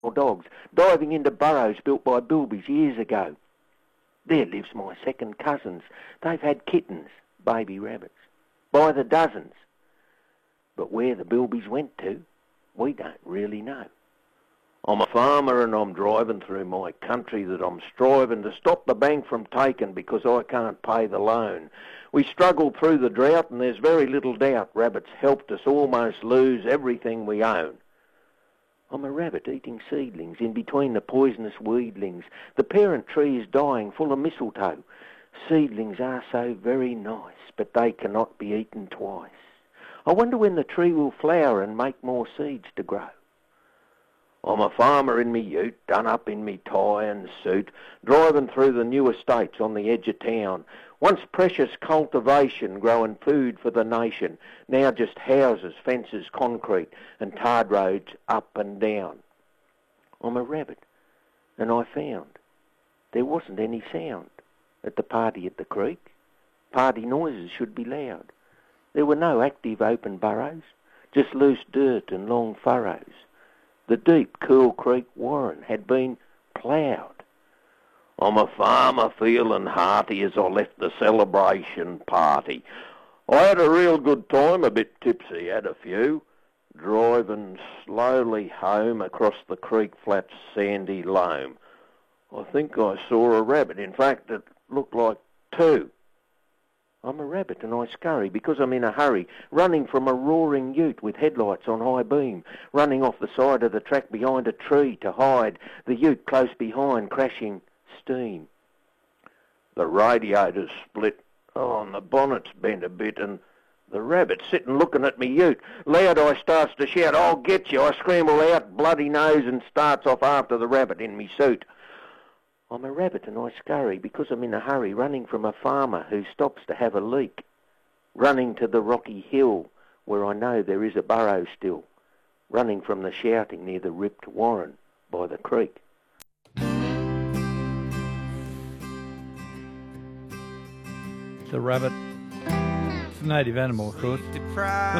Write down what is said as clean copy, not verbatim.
or dogs, diving into burrows built by bilbies years ago. There lives my second cousins. They've had kittens, baby rabbits, by the dozens. But where the bilbies went to, we don't really know. I'm a farmer and I'm driving through my country that I'm striving to stop the bank from taking because I can't pay the loan. We struggled through the drought and there's very little doubt rabbits helped us almost lose everything we own. I'm a rabbit eating seedlings in between the poisonous weedlings. The parent tree is dying full of mistletoe. Seedlings are so very nice, but they cannot be eaten twice. I wonder when the tree will flower and make more seeds to grow. I'm a farmer in me ute, done up in me tie and suit, driving through the new estates on the edge of town. Once precious cultivation, growing food for the nation, now just houses, fences, concrete, and tarred roads up and down. I'm a rabbit, and I found there wasn't any sound at the party at the creek. Party noises should be loud. There were no active open burrows, just loose dirt and long furrows. The deep, cool creek warren had been ploughed. I'm a farmer feeling hearty as I left the celebration party. I had a real good time, a bit tipsy, had a few, driving slowly home across the creek flat's sandy loam. I think I saw a rabbit. In fact, it looked like two. I'm a rabbit and I scurry because I'm in a hurry, running from a roaring ute with headlights on high beam, running off the side of the track behind a tree to hide, the ute close behind crashing steam. The radiator's split, and the bonnet's bent a bit, and the rabbit's sitting looking at me ute. Loud I starts to shout, "I'll get you." I scramble out, bloody nose, and starts off after the rabbit in me suit. I'm a rabbit and I scurry because I'm in a hurry, running from a farmer who stops to have a leak, running to the rocky hill where I know there is a burrow still, running from the shouting near the ripped warren by the creek. The rabbit. It's a native animal, of course. The